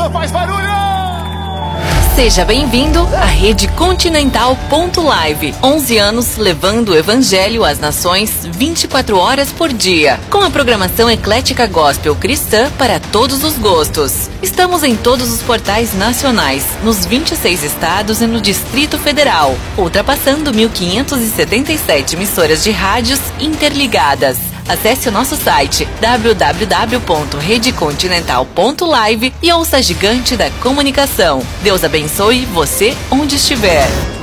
Força, faz barulho! Seja bem-vindo à Rede Continental Live. 11 anos levando o Evangelho às nações 24 horas por dia. Com a programação eclética gospel cristã para todos os gostos. Estamos em todos os portais nacionais, nos 26 estados e no Distrito Federal, ultrapassando 1.577 emissoras de rádios interligadas. Acesse o nosso site www.redecontinental.live e ouça a gigante da comunicação. Deus abençoe você onde estiver.